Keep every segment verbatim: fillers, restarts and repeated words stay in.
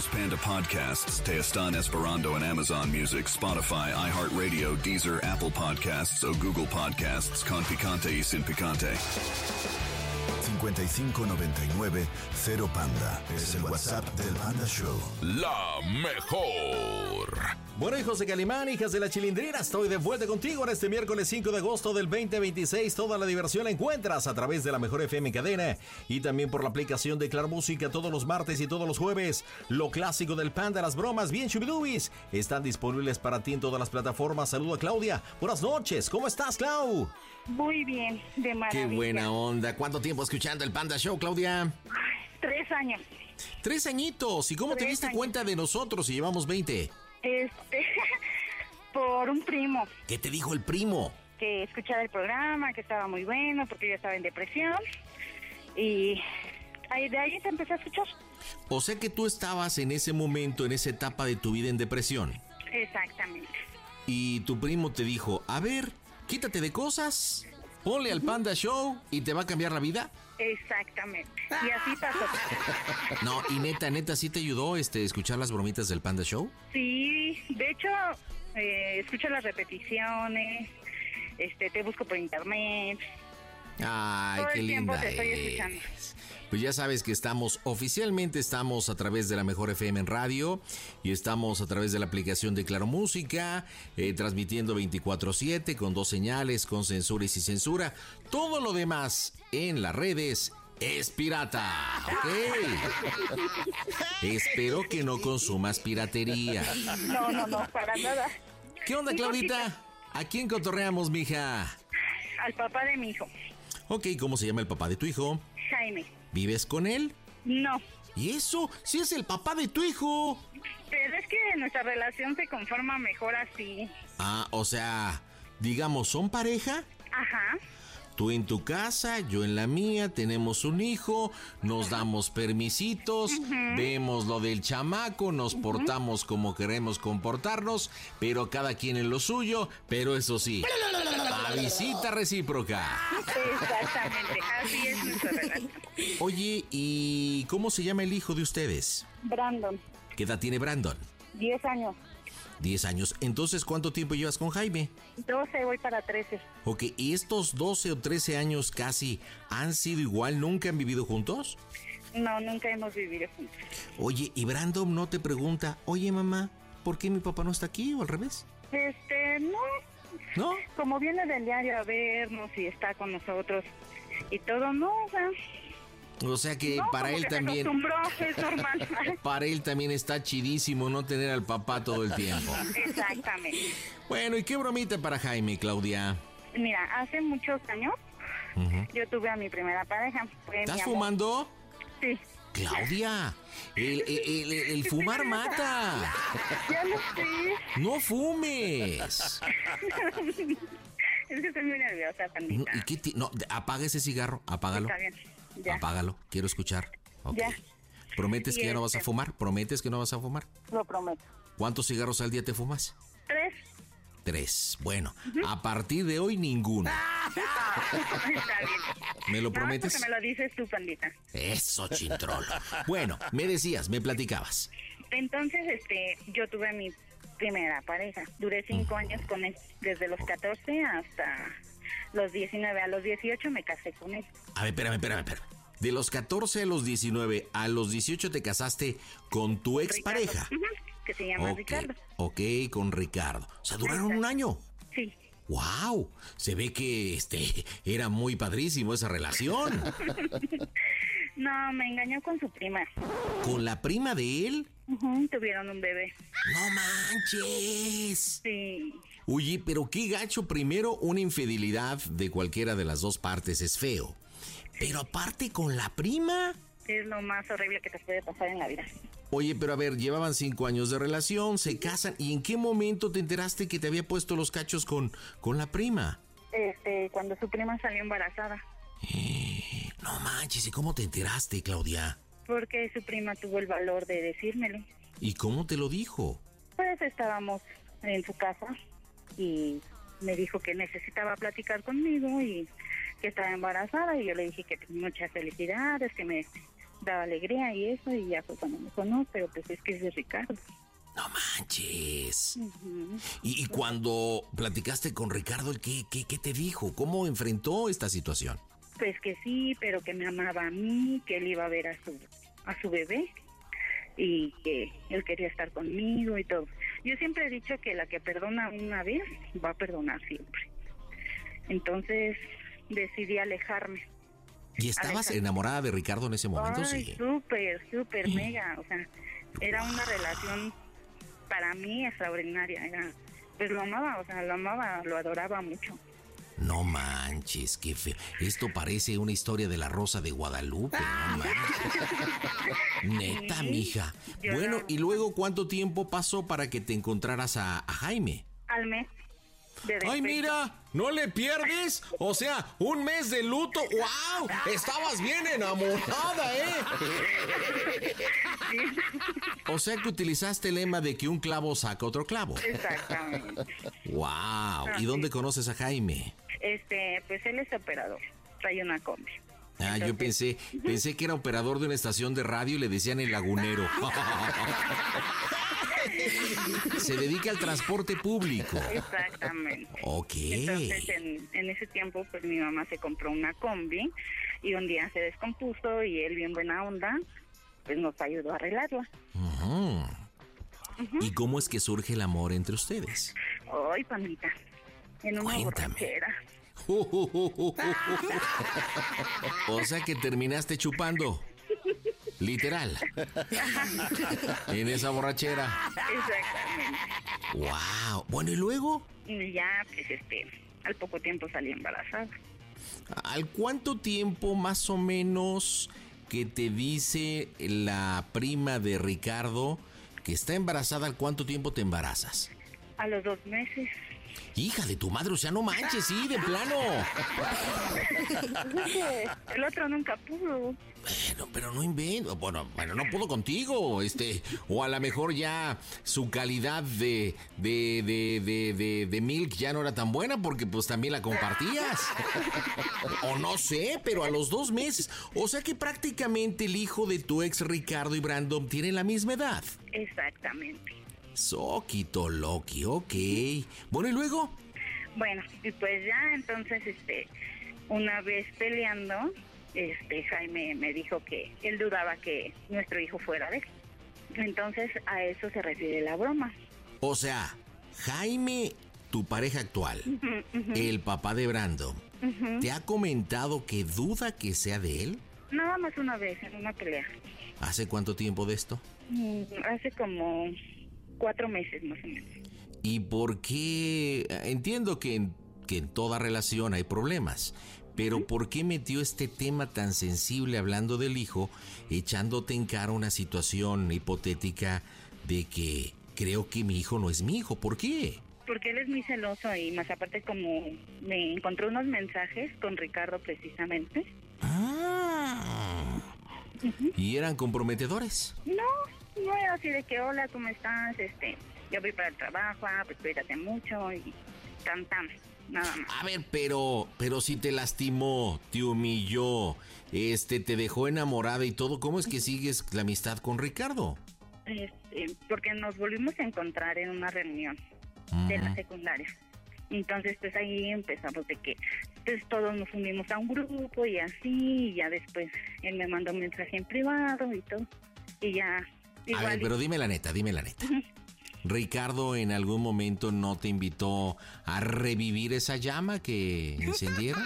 Los Panda Podcasts te están esperando en Amazon Music, Spotify, iHeartRadio, Deezer, Apple Podcasts o Google Podcasts con picante y sin picante. cincuenta y cinco noventa y nueve cero Panda. Es el WhatsApp del Panda Show. La mejor. Bueno, hijos de Calimán, hijas de la Chilindrina, estoy de vuelta contigo en este miércoles cinco de agosto del veinte veintiséis. Toda la diversión la encuentras a través de la Mejor F M Cadena y también por la aplicación de Claro Música todos los martes y todos los jueves. Lo clásico del Panda, las bromas bien chubidubis, están disponibles para ti en todas las plataformas. Saludo a Claudia. Buenas noches, ¿cómo estás, Clau? Muy bien, de maravilla. Qué buena onda. ¿Cuánto tiempo escuchando el Panda Show, Claudia? Tres años. Tres añitos. ¿Y cómo Tres te diste años. cuenta de nosotros si llevamos veinte? Este, por un primo ¿Qué te dijo el primo? que escuchaba el programa, que estaba muy bueno, porque yo estaba en depresión. Y ahí, de ahí te empecé a escuchar. O sea que tú estabas en ese momento, en esa etapa de tu vida en depresión. Exactamente. Y tu primo te dijo, a ver, quítate de cosas, ponle al Panda Show y te va a cambiar la vida. Exactamente. Y así pasó. No, y neta, neta, ¿sí te ayudó este escuchar las bromitas del Panda Show? Sí, de hecho, eh, escucho las repeticiones, este, te busco por internet. Ay, Todo qué el tiempo linda te estoy eres. escuchando. Pues ya sabes que estamos, oficialmente estamos a través de la Mejor F M en radio y estamos a través de la aplicación de Claro Música, eh, transmitiendo veinticuatro siete con dos señales, con censura y sin censura. Todo lo demás en las redes es pirata, ¿ok? Espero que no consumas piratería. No, no, no, para nada. ¿Qué onda, Claudita? ¿A quién cotorreamos, mija? Al papá de mi hijo, Ok, ¿cómo se llama el papá de tu hijo? Jaime. ¿Vives con él? No, ¿Y eso? ¡Sí es el papá de tu hijo! pero es que nuestra relación se conforma mejor así. Ah, o sea, digamos, ¿son pareja? Ajá. Tú en tu casa, yo en la mía, tenemos un hijo, nos damos permisitos, vemos lo del chamaco, nos portamos como queremos comportarnos, pero cada quien en lo suyo, pero eso sí, a visita recíproca. Exactamente, así es nuestra relación. Oye, ¿y cómo se llama el hijo de ustedes? Brandon, ¿Qué edad tiene Brandon? diez años, Diez años. Entonces, ¿cuánto tiempo llevas con Jaime? doce, voy para trece. Ok, ¿y estos doce o trece años casi han sido igual? ¿Nunca han vivido juntos? No, nunca hemos vivido juntos. Oye, ¿y Brandon no te pregunta, oye mamá, ¿por qué mi papá no está aquí o al revés? Este, no, ¿No? como viene del diario a vernos y está con nosotros y todo, no, o sea, O sea que no, para como él que se también, acostumbró, es normal. para él también está chidísimo no tener al papá todo el tiempo. Exactamente. Bueno, ¿y qué bromita para Jaime, Claudia? Mira, hace muchos años Ujú. yo tuve a mi primera pareja. Fue mi ¿Estás amor. fumando? Sí. Claudia, el, el- el- el fumar mata. Ya lo sé. No fumes. Es que estoy muy nerviosa, No, pandita. ¿y qué ti- no, de- apaga ese cigarro, apágalo. Está bien. Ya. Apágalo, quiero escuchar. Ok. Ya. ¿Prometes Y que ya no vas a este- fumar? ¿Prometes que no vas a fumar? Lo prometo. ¿Cuántos cigarros al día te fumas? Tres. Tres. Bueno, a partir de hoy ninguno. Está bien. ¿Me lo No, prometes? porque me lo dices tú, pandita. Eso, chintrolo. Bueno, me decías, me platicabas. Entonces, este, yo tuve mi primera pareja. Duré cinco años con él, desde los catorce hasta los diecinueve. A los dieciocho me casé con él. A ver, espérame, espérame, espérame. De los catorce a los diecinueve, a los dieciocho te casaste con tu expareja. Ricardo. Ujú, que se llama Ok, Ricardo. ok, con Ricardo. O sea, duraron un año. Sí. ¡Wow! Se ve que este era muy padrísimo esa relación. No, me engañó con su prima. ¿Con la prima de él? Ujú, tuvieron un bebé. ¡No manches! Sí. Oye, pero qué gacho. Primero, una infidelidad de cualquiera de las dos partes es feo. Pero aparte con la prima. Es lo más horrible que te puede pasar en la vida. Oye, pero a ver, llevaban cinco años de relación, se casan. ¿Y en qué momento te enteraste que te había puesto los cachos con, con la prima? Este, cuando su prima salió embarazada. No manches, ¿y cómo te enteraste, Claudia? Porque su prima tuvo el valor de decírmelo. ¿Y cómo te lo dijo? Pues estábamos en su casa y me dijo que necesitaba platicar conmigo y que estaba embarazada y yo le dije que muchas felicidades, que me daba alegría y eso, y ya fue cuando me dijo, no, pero pues es que es de Ricardo. No manches. Uh-huh. Y, y cuando platicaste con Ricardo, ¿qué, qué, ¿qué te dijo? ¿Cómo enfrentó esta situación? Pues que sí, pero que me amaba a mí, que él iba a ver a su, a su bebé y que él quería estar conmigo y todo. Yo siempre he dicho que la que perdona una vez va a perdonar siempre. Entonces decidí alejarme. ¿Y estabas alejarme. enamorada de Ricardo en ese momento? Ay, sí. súper, súper mega. O sea, era una relación para mí extraordinaria. Era, pues lo amaba, o sea, lo amaba, lo adoraba mucho. No manches, qué feo. Esto parece una historia de la Rosa de Guadalupe, no manches. Neta, sí, mija. Bueno, no. ¿Y luego cuánto tiempo pasó para que te encontraras a, a Jaime? Al mes. De ¡Ay, mira! ¿No le pierdes? O sea, un mes de luto. ¡Wow! Estabas bien enamorada, ¿eh? Sí. O sea que utilizaste el lema de que un clavo saca otro clavo. Exactamente. ¡Wow! Ah, ¿Y dónde sí. conoces a Jaime? Este, pues él es operador. Trae una combi. Ah, Entonces... yo pensé, pensé que era operador de una estación de radio y le decían el lagunero. Se dedica al transporte público. Exactamente. Ok. Entonces, en, en ese tiempo, pues mi mamá se compró una combi y un día se descompuso y él, bien buena onda, pues nos ayudó a arreglarla. Uh-huh. Uh-huh. ¿Y cómo es que surge el amor entre ustedes? Ay, panita, en una Cuéntame. borrachera. O sea que terminaste chupando. Literal. En esa borrachera. Exactamente. Wow. Bueno, ¿y luego? Y ya, pues este, al poco tiempo salí embarazada. ¿Al cuánto tiempo más o menos que te dice la prima de Ricardo que está embarazada? ¿Al cuánto tiempo te embarazas? A los dos meses. Hija de tu madre, o sea, no manches, sí, de plano. El otro nunca pudo. Bueno, pero no invento. Bueno, bueno, no pudo contigo, este, o a lo mejor ya su calidad de, de, de, de, de, de milk ya no era tan buena porque pues también la compartías. O no sé, pero a los dos meses. O sea que prácticamente el hijo de tu ex Ricardo y Brandon tienen la misma edad. Exactamente. Soquito Loki, ok. Bueno, ¿y luego? Bueno, y pues ya entonces, este, una vez peleando, este, Jaime me dijo que él dudaba que nuestro hijo fuera de él. Entonces a eso se refiere la broma. O sea, Jaime, tu pareja actual, Uh-huh, uh-huh. el papá de Brandon, Uh-huh. ¿te ha comentado que duda que sea de él? Nada más una vez, en una pelea. ¿Hace cuánto tiempo de esto? Mm, hace como cuatro meses más o menos. ¿Y por qué? Entiendo que en, que en toda relación hay problemas, pero ¿por qué metió este tema tan sensible hablando del hijo, echándote en cara una situación hipotética de que creo que mi hijo no es mi hijo? ¿Por qué? Porque él es muy celoso y más aparte como me encontró unos mensajes con Ricardo precisamente. Ah. Uh-huh. ¿Y eran comprometedores? No, no era así de que hola, ¿cómo estás? Este, yo voy para el trabajo, ah, pues cuídate mucho y tan tan, nada más. A ver, pero, pero si te lastimó, te humilló, este, te dejó enamorada y todo, ¿cómo es que sigues la amistad con Ricardo? Este, porque nos volvimos a encontrar en una reunión Uh-huh. de la secundaria. Entonces, pues ahí empezamos de que pues todos nos unimos a un grupo y así, y ya después él me mandó un mensaje en privado y todo, y ya... A ver, pero dime la neta, dime la neta. ¿Ricardo en algún momento no te invitó a revivir esa llama que encendieron?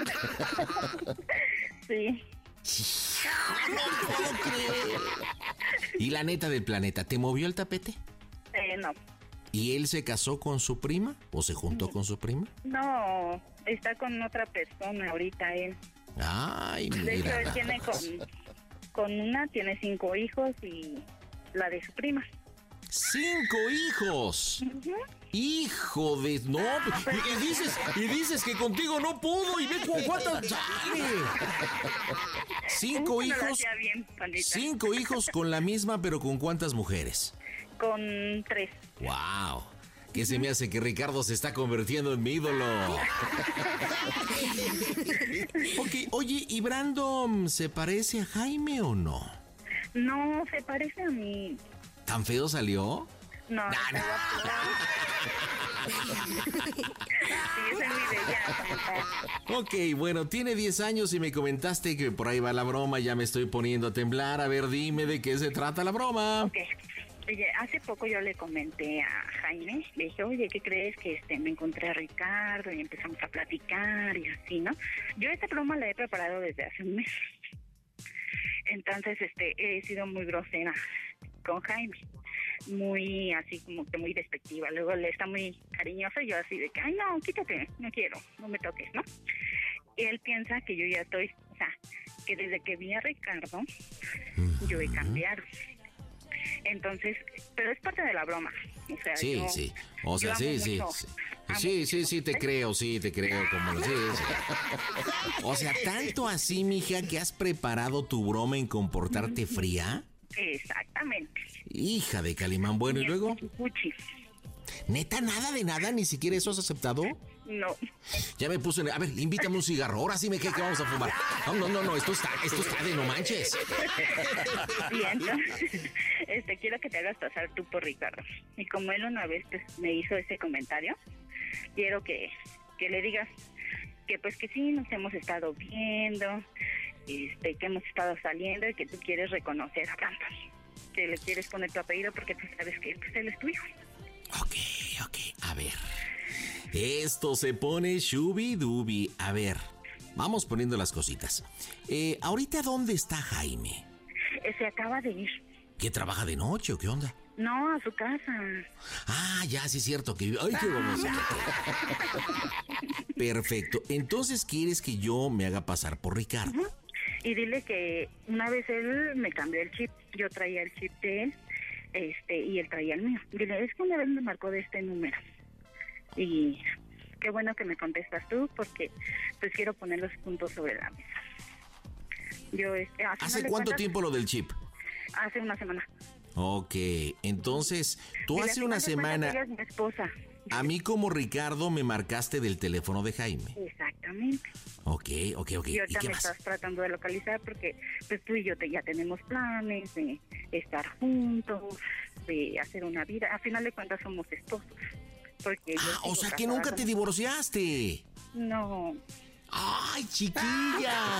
Sí. No puedo creer. Y la neta del planeta, ¿te movió el tapete? Eh, no. ¿Y él se casó con su prima o se juntó con su prima? No, está con otra persona ahorita él. Ay, mira. De hecho, él tiene con, con una, tiene cinco hijos y la de su prima. ¡Cinco hijos! Uh-huh. ¡Hijo de... No! Y, y dices, y dices que contigo no pudo y ve con cuántas... ¡Chale! Cinco Uh, no lo hijos... hacía bien, pandita. Cinco hijos con la misma, pero ¿con cuántas mujeres? Con tres. ¡Wow! ¿Qué se me hace que Ricardo se está convirtiendo en mi ídolo? Ok, oye, ¿y Brandon se parece a Jaime o no? No, se parece a mí. ¿Tan feo salió? No, no, no. Sí, yo soy muy bella. Ok, bueno, tiene diez años y me comentaste que por ahí va la broma, ya me estoy poniendo a temblar. A ver, dime de qué se trata la broma. Ok. Oye, hace poco yo le comenté a Jaime, le dije, oye, ¿qué crees? Que este me encontré a Ricardo y empezamos a platicar y así, ¿no? Yo esta broma la he preparado desde hace un mes. Entonces, este, he sido muy grosera con Jaime, muy así como que muy despectiva. Luego le está muy cariñoso y yo así de que, ay, no, quítate, no quiero, no me toques, ¿no? Y él piensa que yo ya estoy, o sea, que desde que vi a Ricardo, uh-huh. yo he cambiado. Entonces, pero es parte de la broma. O sea, sí, yo, sí. O sea, sí, sí. Mucho, sí. Sí, sí, sí, te creo, sí, te creo. Como sí, sí. O sea, tanto así, mija, que has preparado tu broma en comportarte fría. Exactamente. Hija de Calimán, bueno, ¿y luego? ¿Neta, nada de nada? ¿Ni siquiera eso has aceptado? No. Ya me puse... A ver, invítame un cigarro. Ahora sí me quedé que vamos a fumar. No, no, no, no. Esto está, esto está de no manches. Bien, ¿no? Este, quiero que te hagas pasar tú por Ricardo. Y como él una vez pues, me hizo ese comentario, quiero que, que le digas que pues que sí nos hemos estado viendo, este, que hemos estado saliendo y que tú quieres reconocer a Brandon. Que le quieres poner tu apellido porque tú sabes que pues, él es tu hijo. Ok, ok. A ver... Esto se pone shubi-dubi. A ver, vamos poniendo las cositas. Eh, ¿ahorita dónde está Jaime? Se acaba de ir. ¿Qué, trabaja de noche o qué onda? No, a su casa. Ah, ya, sí es cierto. Que... Ay, qué vamos. Perfecto. Entonces, ¿quieres que yo me haga pasar por Ricardo? Uh-huh. Y dile que una vez él me cambió el chip. Yo traía el chip de él este, y él traía el mío. Dile, es que una vez me marcó de este número. Y qué bueno que me contestas tú, porque pues quiero poner los puntos sobre la mesa. Yo, este, ¿Hace cuánto cuentas, tiempo lo del chip? Hace una semana. Ok, entonces, tú hace una semana... Ella es mi esposa. A mí como Ricardo me marcaste del teléfono de Jaime. Exactamente. Ok, ok, ok. Y ahorita ¿Y qué me más? estás tratando de localizar porque pues tú y yo te, ya tenemos planes de estar juntos, de hacer una vida. A final de cuentas somos esposos. Porque ah, o sea que nunca te divorciaste. No. ¡Ay, chiquilla!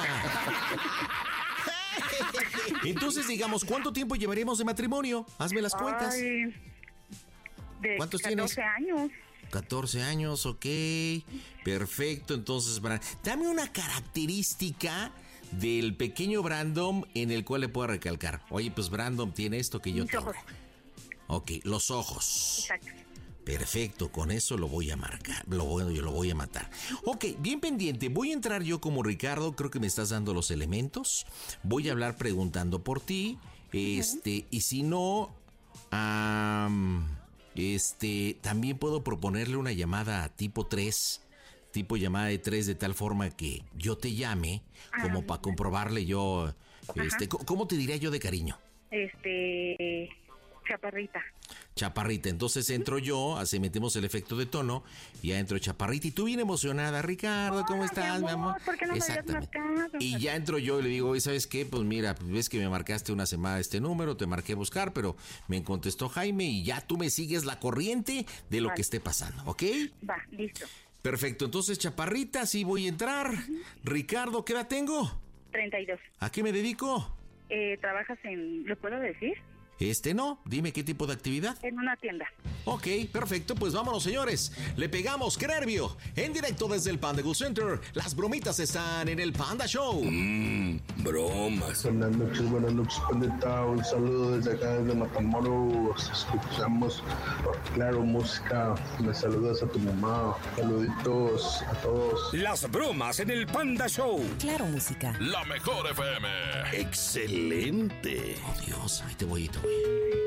Entonces, digamos, ¿cuánto tiempo llevaremos de matrimonio? Hazme las cuentas. Ay, de ¿cuántos catorce tienes? años. catorce años, ok. Perfecto, entonces, Brandon, dame una característica del pequeño Brandon en el cual le puedo recalcar. Oye, pues Brandon tiene esto que yo Mis tengo. ojos. Ok, los ojos. Exacto. Perfecto, con eso lo voy a marcar, lo voy, yo lo voy a matar. Ok, bien pendiente, voy a entrar yo como Ricardo, creo que me estás dando los elementos. Voy a hablar preguntando por ti, este, uh-huh. y si no, um, este, también puedo proponerle una llamada tipo tres, tipo llamada de tres, de tal forma que yo te llame, como uh-huh. para comprobarle yo, este, uh-huh. ¿cómo te diría yo de cariño? Este... Chaparrita. Chaparrita, entonces entro yo, así metemos el efecto de tono, y ya entro Chaparrita, y tú bien emocionada, Ricardo, ¿cómo oh, estás, mi amor? ¿Por qué no exactamente. Me habías marcado? Y ya entro yo y le digo, ¿sabes qué? Pues mira, ves que me marcaste una semana este número, te marqué buscar, pero me contestó Jaime, y ya tú me sigues la corriente de lo vale. que esté pasando, ¿ok? Va, listo. Perfecto, entonces Chaparrita, sí voy a entrar. Uh-huh. Ricardo, ¿qué edad tengo? treinta y dos. ¿A qué me dedico? Eh, ¿Trabajas en, lo puedo decir? Este no, dime qué tipo de actividad. En una tienda. Ok, perfecto, pues vámonos señores. Le pegamos, qué nervio. En directo desde el Panda Go Center, las bromitas están en el Panda Show. Mmm, bromas. Buenas noches, buenas noches, Pandita. Un saludo desde acá, desde Matamoros. Escuchamos Claro Música. Me saludas a tu mamá. Saluditos a todos. Las bromas en el Panda Show. Claro Música. La mejor F M. Excelente. Oh Dios, ahí te voy, ahí te voy.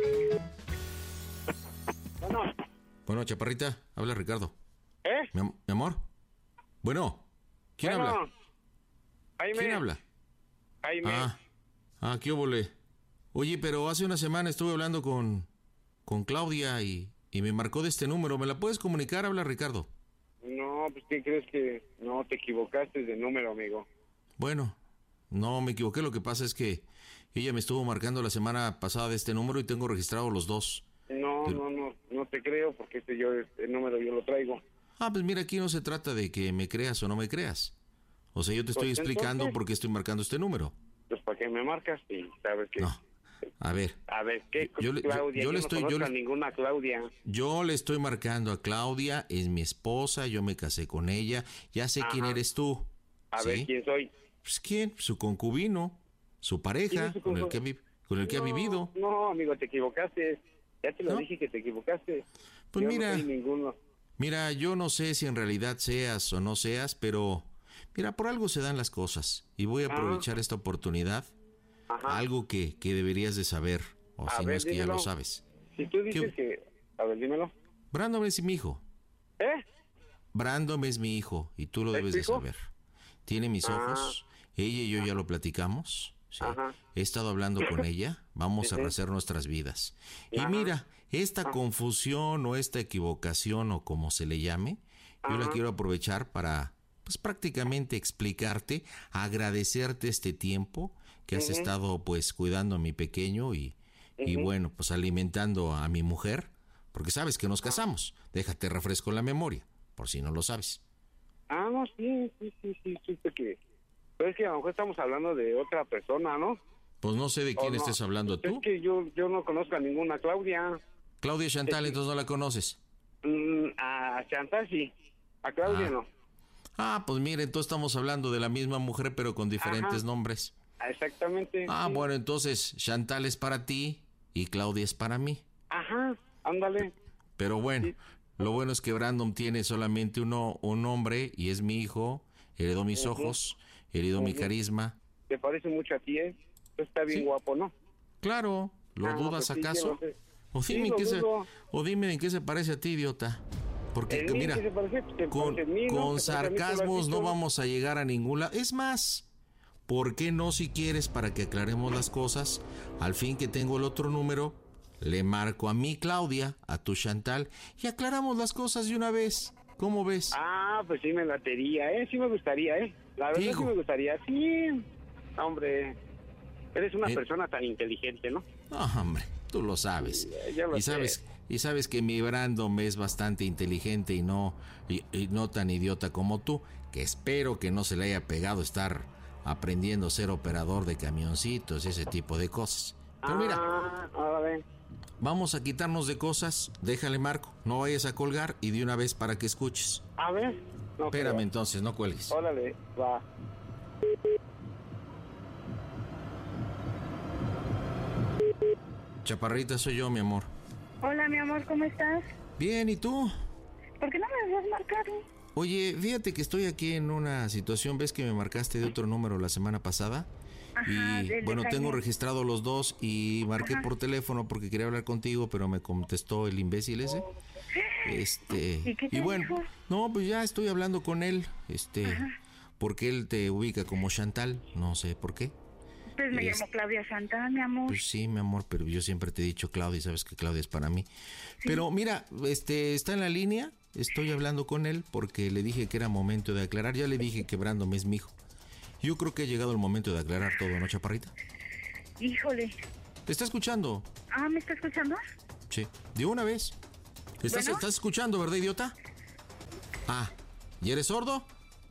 Bueno. Bueno, Chaparrita, habla Ricardo. ¿Eh? Mi, mi amor. Bueno, ¿quién bueno. habla? Jaime. ¿Quién habla? Jaime. Ah, ah, qué óvole. Oye, pero hace una semana estuve hablando con, con Claudia y, y me marcó de este número. ¿Me la puedes comunicar? Habla Ricardo. No, pues ¿qué crees que no te equivocaste de número, amigo? Bueno, no me equivoqué. Lo que pasa es que Ella me estuvo marcando la semana pasada de este número y tengo registrados los dos. No, Pero- no, no, no te creo porque este yo, este número yo lo traigo. Ah, pues mira, aquí no se trata de que me creas o no me creas. O sea, yo te estoy Pues, explicando entonces- por qué estoy marcando este número. Pues para qué me marcas y sabes que... No. A ver, A ver, ¿qué Yo le- yo- Claudia? yo le no estoy- yo conozco le- a ninguna Claudia. yo le estoy marcando a Claudia, es mi esposa, yo me casé con ella, ya sé quién Ajá. eres tú. A ¿Sí? ver, ¿quién soy? Pues quién, su concubino, su ¿Quién pareja, es su con el concu- que ha, vi- con el que ha No, vivido. No, amigo, te equivocaste. Ya te lo ¿No? dije que te equivocaste. Pues Yo mira. no soy ninguno. Mira, yo no sé si en realidad seas o no seas, pero mira, por algo se dan las cosas y voy a aprovechar esta oportunidad, Ajá. algo que, que deberías de saber, o A si no ver, es que ya dímelo. lo sabes. Si tú dices que... A ver, dímelo. Brandon es mi hijo, ¿Eh? Brandon es mi hijo y tú lo ¿Es debes tu de hijo? saber. Tiene mis Ah. ojos, ella y yo ya lo platicamos. Sí. Ajá. He estado hablando con ella, vamos a Ujú. rehacer nuestras vidas. Y Ajá. mira, esta confusión o esta equivocación o como se le llame, yo la Ajá. quiero aprovechar para pues prácticamente explicarte, agradecerte este tiempo que has Ujú. estado pues cuidando a mi pequeño y, y Ujú. bueno, pues alimentando a mi mujer, porque sabes que nos casamos. Déjate refresco la memoria, por si no lo sabes. Ah, no, sí, sí, sí, sí, supe que... Pero es que a lo mejor estamos hablando de otra persona, ¿no? Pues no sé de quién ¿O no? estés hablando Es tú. que yo, yo no conozco a ninguna Claudia. Claudia Chantal, Sí. entonces no la conoces. Mm, a Chantal sí, a Claudia Ah. no. Ah, pues mire, entonces estamos hablando de la misma mujer pero con diferentes Ajá. nombres. Ah, exactamente. Ah, sí. bueno, entonces Chantal es para ti y Claudia es para mí. Ajá, ándale. Pero bueno, Sí. lo bueno es que Brandon tiene solamente uno, un nombre y es mi hijo, heredó mis Ujú. ojos, heredó mi Ujú. carisma. Te parece mucho a ti, ¿eh? Está bien Sí. guapo, ¿no? Claro, ¿lo Ah, dudas pues sí, yo acaso? lo sé. O Sí, dime, en lo qué se, dudo. o dime en qué se parece a ti, idiota. Porque ¿En mí mira, qué se parece? Pues te con, parece en mí, ¿no? con Te parece a mí, tú lo has sarcasmos no dicho. vamos a llegar a ningún lado. Es más, ¿por qué no si quieres para que aclaremos las cosas? Al fin que tengo el otro número, le marco a mi Claudia, a tu Chantal y aclaramos las cosas de una vez. ¿Cómo ves? Ah, pues sí me latería, ¿eh? Sí me gustaría, ¿eh? La verdad Digo. sí me gustaría. Sí, hombre. Eres una Eh. persona tan inteligente, ¿no? No, hombre, tú lo sabes. Ya- ya lo y sabes, sé. y sabes que mi Brandon es bastante inteligente y no y, y no tan idiota como tú, que espero que no se le haya pegado estar aprendiendo a ser operador de camioncitos y ese tipo de cosas. Pero mira, Ah, órale. vamos a quitarnos de cosas, déjale marco, no vayas a colgar y de una vez para que escuches. A ver. No Espérame creo. entonces, no cuelgues. Órale, va. Chaparrita soy yo, mi amor. Hola, mi amor, ¿cómo estás? Bien, ¿y tú? ¿Por qué no me habías marcado? Oye, fíjate que estoy aquí en una situación, ves que me marcaste de otro número la semana pasada. Ajá, Y del de bueno, tengo Jaime. registrado los dos y marqué Ajá. por teléfono porque quería hablar contigo, pero me contestó el imbécil ese. Este, ¿Y qué te bueno, dijo? no, pues ya estoy hablando con él, este, porque él te ubica como Chantal, no sé por qué. Pues me Es- llamo Claudia Chantal, mi amor. Pues sí, mi amor, pero yo siempre te he dicho Claudia y sabes que Claudia es para mí. Pero mira, este está en la línea, estoy hablando con él porque le dije que era momento de aclarar, ya le dije que Brandon es mi hijo. Yo creo que ha llegado el momento de aclarar todo, ¿no, Chaparrita? Híjole. ¿Te está escuchando? Ah, ¿me está escuchando? Sí, de una vez. ¿Estás, Bueno. ¿Estás escuchando, verdad, idiota? Ah, ¿y eres sordo?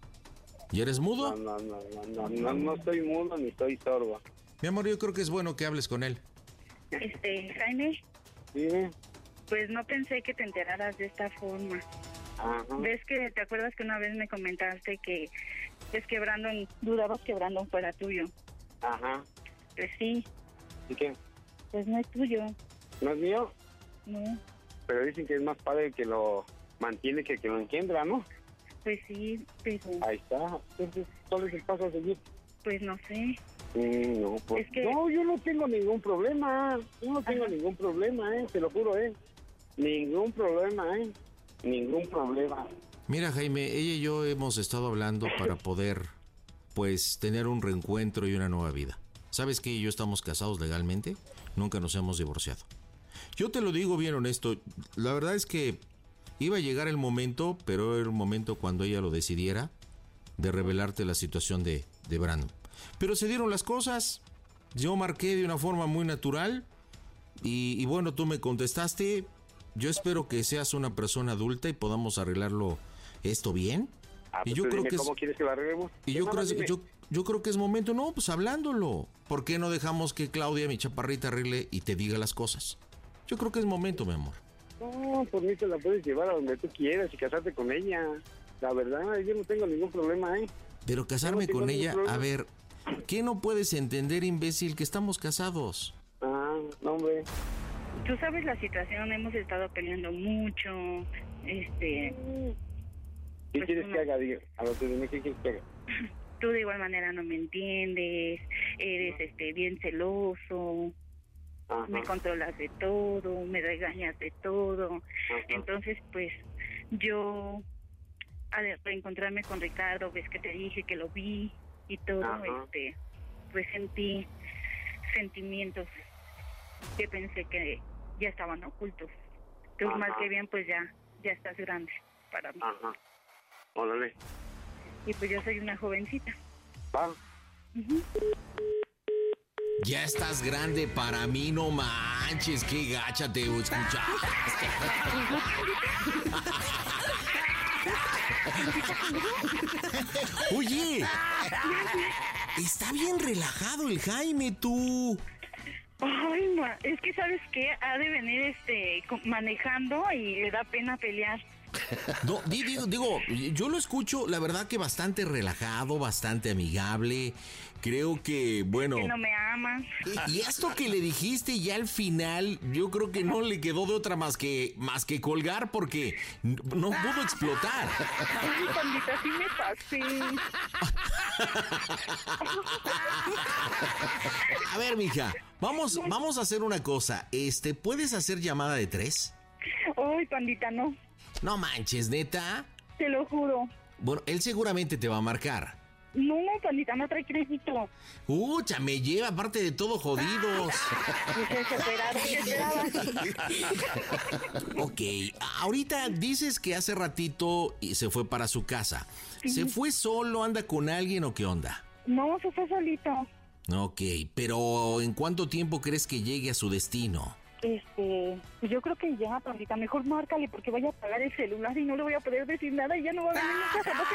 ¿Y eres mudo? No, no, no, no, no, no, no estoy mudo ni estoy sordo. Mi amor, yo creo que es bueno que hables con él. Este, Jaime, Dime. pues no pensé que te enteraras de esta forma. Ajá. ¿Ves que te acuerdas que una vez me comentaste que es que Brandon, dudabas que Brandon fuera tuyo? Ajá. Pues sí, ¿Y qué? pues no es tuyo, ¿No es mío? no. Pero dicen que es más padre que lo mantiene que que lo engendra, ¿no? Pues sí, pero Ahí está. Entonces, ¿cuál es el paso a seguir? pues no sé. Mm, no, pues. Es que- No, yo no tengo ningún problema. Yo no tengo Ajá. ningún problema, ¿eh? Te lo juro, ¿eh? Ningún problema, ¿eh? Ningún problema. Mira, Jaime, ella y yo hemos estado hablando para poder, pues, tener un reencuentro y una nueva vida. ¿Sabes que ella y yo estamos casados legalmente? Nunca nos hemos divorciado. Yo te lo digo bien honesto, la verdad es que iba a llegar el momento, pero era el momento cuando ella lo decidiera, de revelarte la situación de, de Brandon. Pero se dieron las cosas, yo marqué de una forma muy natural y, y bueno, tú me contestaste. Yo espero que seas una persona adulta y podamos arreglarlo esto bien. Ah, pues y yo creo dime, que ¿cómo es, quieres que lo arreglemos? y yo No, creo, no, dime. yo, yo creo que es momento, no, pues hablándolo. ¿Por qué no dejamos que Claudia, mi chaparrita, arregle y te diga las cosas? Yo creo que es momento, mi amor. No, por mí te la puedes llevar a donde tú quieras y casarte con ella. La verdad, yo no tengo ningún problema, ¿eh? Pero casarme Yo no tengo con ningún ella, problema. a ver, ¿qué no puedes entender, imbécil, que estamos casados? Ah, no, hombre. Tú sabes la situación, hemos estado peleando mucho, este... ¿Qué Pues quieres no. que haga? Diga, a ver, tú dime, ¿qué quieres que haga? Tú de igual manera no me entiendes, eres este bien celoso, Ajá. me controlas de todo, me regañas de todo. Ajá. Entonces, pues, yo al reencontrarme con Ricardo, ves que te dije que lo vi y todo, Ajá. este, pues sentí sentimientos que pensé que ya estaban ocultos. Tú Ajá. mal que bien, pues ya, ya estás grande para mí. Ajá. Órale. Y pues yo soy una jovencita. Va. Ya estás grande para mí, no manches, qué gacha te escuchaste. Oye, está bien relajado el Jaime, tú. Ay, ma, es que sabes qué, ha de venir este co- manejando y le da pena pelear. No, di- digo, digo, yo lo escucho, la verdad que bastante relajado, bastante amigable. Creo que, bueno. Que no me amas. Y, y esto que le dijiste ya al final, yo creo que no le quedó de otra más que más que colgar porque n- no pudo explotar. Ay, pandita, sí me pasé. A ver, mija, vamos, vamos a hacer una cosa. Este, ¿puedes hacer llamada de tres? Ay, pandita, no. No manches, neta. Te lo juro. Bueno, él seguramente te va a marcar. No, pandita, no trae crédito. Ucha, me lleva aparte de todo jodidos. Pues desesperado, ¿qué esperabas? Ok, ahorita dices que hace ratito y se fue para su casa. ¿Se fue solo, anda con alguien o qué onda? No, se fue solito. Ok, pero ¿en cuánto tiempo crees que llegue a su destino? Este, pues yo creo que ya, pandita, mejor márcale porque vaya a apagar el celular y no le voy a poder decir nada y ya no va a venir nunca jamás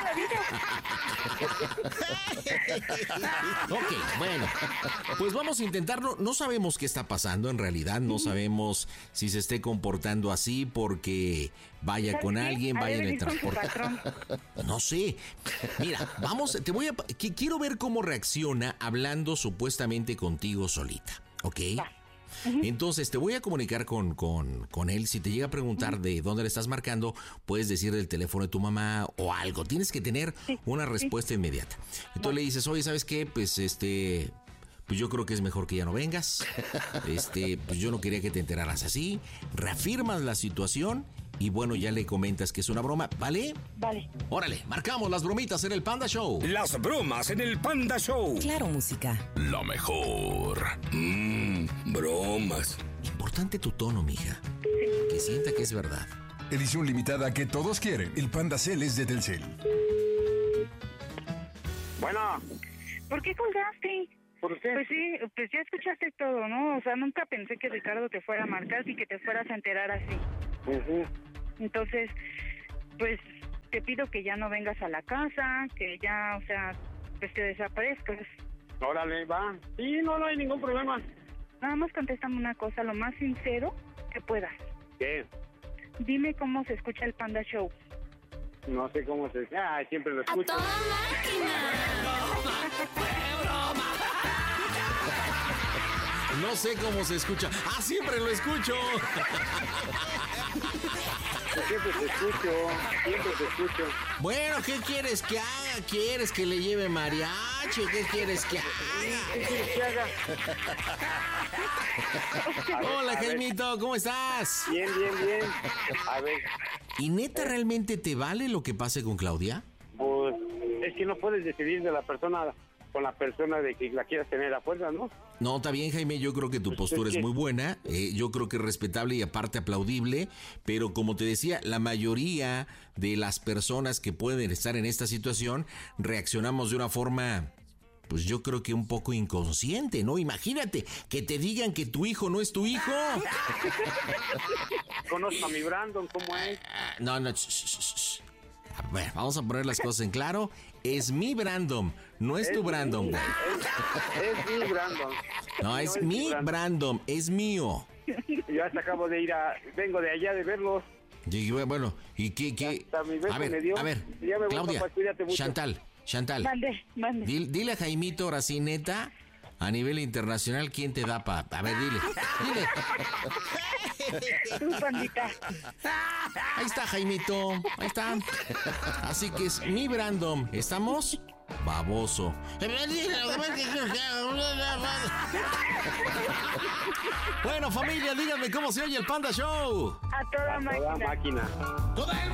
en la vida. Ok, bueno, pues vamos a intentarlo. No sabemos qué está pasando en realidad, no sabemos si se esté comportando así porque vaya con ¿Sabes qué? alguien, Ha de vaya en el venir con su transporte. patrón. No sé. Mira, vamos, te voy a... que quiero ver cómo reacciona hablando supuestamente contigo solita, ¿ok? Va. Entonces te voy a comunicar con, con, con él. Si te llega a preguntar de dónde le estás marcando, puedes decir el teléfono de tu mamá o algo. Tienes que tener una respuesta inmediata. Entonces le dices, oye, ¿sabes qué? Pues este... Pues yo creo que es mejor que ya no vengas. Este, pues yo no quería que te enteraras así. Reafirmas la situación y bueno, ya le comentas que es una broma, ¿vale? Vale. Órale, marcamos las bromitas en el Panda Show. Las bromas en el Panda Show. Claro, música. Lo mejor. Mmm, bromas. Importante tu tono, mija. Que sienta que es verdad. Edición limitada que todos quieren. El Panda Cel es de Telcel. Bueno, ¿Por qué colgaste? ¿por qué? Pues sí, pues ya escuchaste todo, ¿no? O sea, nunca pensé que Ricardo te fuera a marcar y que te fueras a enterar así. Ujú. Entonces, pues te pido que ya no vengas a la casa, que ya, o sea, pues te desaparezcas. Órale, va. Sí, no, no hay ningún problema. Nada más contéstame una cosa, lo más sincero que puedas. ¿Qué? Dime cómo se escucha el Panda Show. No sé cómo se... Ah, siempre lo escucho. No sé cómo se escucha. ¡Ah, siempre lo escucho! Siempre te escucho, siempre te escucho. Bueno, ¿qué quieres que haga? ¿Quieres que le lleve mariachi? ¿Qué quieres que haga? ¿Qué quieres que haga? A ver, Hola, a ver. Jaimito, ¿cómo estás? Bien, bien, bien. A ver, ¿Y neta realmente te vale lo que pase con Claudia? pues es que no puedes decidir de la persona con la persona de que la quieras tener a fuerza, ¿no? No, está bien, Jaime, yo creo que tu Pues postura es es que- muy buena, eh, yo creo que es respetable y aparte aplaudible, pero como te decía, la mayoría de las personas que pueden estar en esta situación reaccionamos de una forma pues yo creo que un poco inconsciente, ¿no? Imagínate que te digan que tu hijo no es tu hijo. Conozco a mi Brandon, ¿cómo es? No, no, sh, sh, sh, sh. A ver, vamos a poner las cosas en claro. Es mi Brandon, no es, es tu Brandon, güey. Es, es mi Brandon. No, es, no, es mi Brandon. Brandon, es mío. Yo hasta acabo de ir a... Vengo de allá de verlos. Y, bueno, ¿y qué? qué? A ver, dio, a ver, Claudia, papá, Chantal, Chantal. Mande, mande. Dile, dile a Jaimito, ahora sí, neta, a nivel internacional, ¿quién te da pa? A ver, dile, dile. Tu pandita. Ahí está, Jaimito, ahí está. Así que es mi Brandon, ¿estamos? Baboso. Bueno, familia, díganme cómo se oye el Panda Show. A toda máquina. A toda máquina.